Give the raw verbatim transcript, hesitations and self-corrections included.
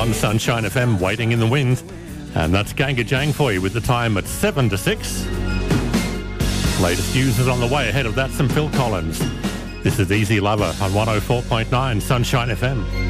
on Sunshine F M, Waiting in the Wind. And that's Ganga Jang for you with the time at seven to six. Latest news is on the way. Ahead of that, some Phil Collins. This is Easy Lover on one oh four point nine Sunshine F M.